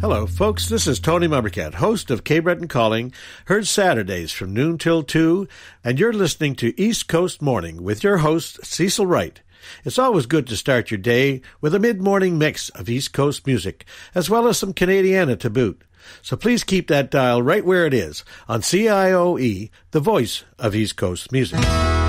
Hello, folks. This is Tony Mumbercat, host of K. Breton Calling, heard Saturdays from noon till 2, and you're listening to East Coast Morning with your host, Cecil Wright. It's always good to start your day with a mid-morning mix of East Coast music, as well as some Canadiana to boot. So please keep that dial right where it is, on CIOE, the voice of East Coast music.